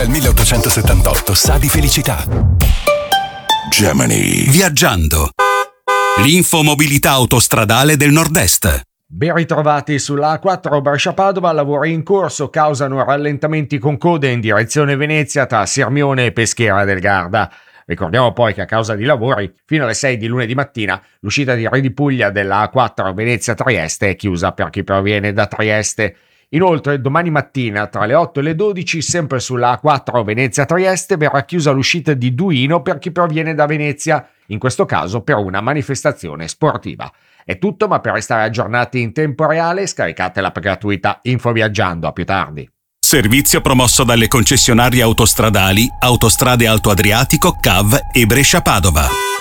Dal 1878 sa di felicità. Gemini. Viaggiando. L'infomobilità autostradale del Nord-Est. Ben ritrovati sulla A4 Brescia-Padova, lavori in corso causano rallentamenti con code in direzione Venezia tra Sirmione e Peschiera del Garda. Ricordiamo poi che a causa di lavori, fino alle 6 di lunedì mattina, l'uscita di Redipuglia della A4 Venezia-Trieste è chiusa per chi proviene da Trieste. Inoltre, domani mattina, tra le 8 e le 12, sempre sulla A4 Venezia-Trieste, verrà chiusa l'uscita di Duino per chi proviene da Venezia, in questo caso per una manifestazione sportiva. È tutto, ma per restare aggiornati in tempo reale, scaricate l'app gratuita Infoviaggiando. A più tardi. Servizio promosso dalle concessionarie autostradali Autostrade Alto Adriatico, CAV e Brescia Padova.